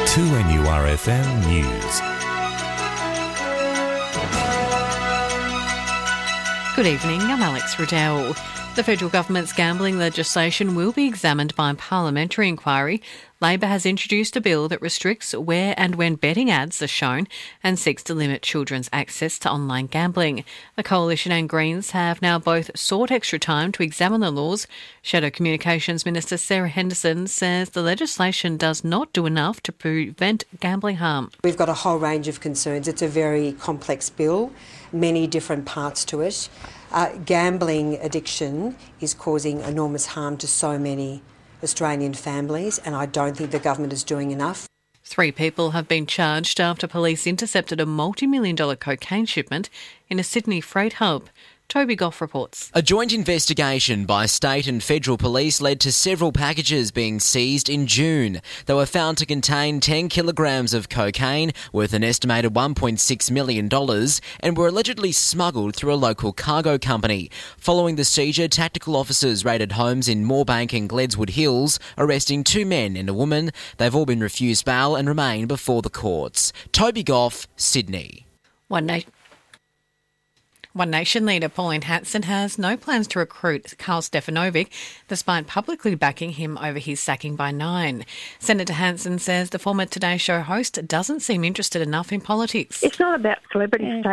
2NURFM News. Good evening, I'm Alex Riddell. The federal government's gambling legislation will be examined by a parliamentary inquiry. Labor has introduced a bill that restricts where and when betting ads are shown and seeks to limit children's access to online gambling. The Coalition and Greens have now both sought extra time to examine the laws. Shadow Communications Minister Sarah Henderson says the legislation does not do enough to prevent gambling harm. We've got a whole range of concerns. It's a very complex bill, many different parts to it. Gambling addiction is causing enormous harm to so many Australian families, and I don't think the government is doing enough. 3 people have been charged after police intercepted a multi-million-dollar cocaine shipment in a Sydney freight hub. Toby Goff reports. A joint investigation by state and federal police led to several packages being seized in June. They were found to contain 10 kilograms of cocaine worth an estimated $1.6 million and were allegedly smuggled through a local cargo company. Following the seizure, tactical officers raided homes in Moorebank and Gledswood Hills, arresting 2 men and a woman. They've all been refused bail and remain before the courts. Toby Goff, Sydney. One Nation leader Pauline Hanson has no plans to recruit Karl Stefanovic, despite publicly backing him over his sacking by Nine. Senator Hanson says the former Today Show host doesn't seem interested enough in politics. It's not about celebrity status.